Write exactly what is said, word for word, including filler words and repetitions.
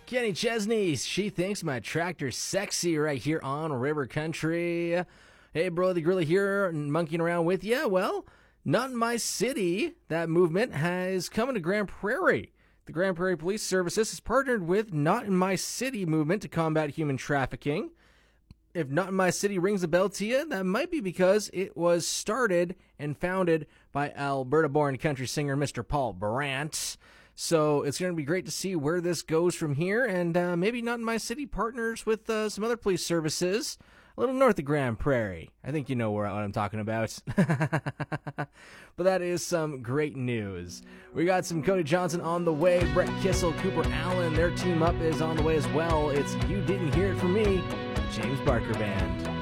Kenny Chesney, she thinks my tractor's sexy right here on River Country. Hey, bro, the gorilla here, monkeying around with ya. Well, not in my city. That movement has come to Grand Prairie. The Grand Prairie Police Services has partnered with Not in My City movement to combat human trafficking. If Not in My City rings a bell to you, that might be because it was started and founded by Alberta-born country singer Mister Paul Brandt. So it's going to be great to see where this goes from here, and uh, maybe Not in My City partners with uh, some other police services a little north of Grand Prairie. I think you know where, what I'm talking about. But that is some great news. We got some Cody Johnson on the way, Brett Kissel, Cooper Allen, their team up is on the way as well. It's You Didn't Hear It From Me, James Barker Band.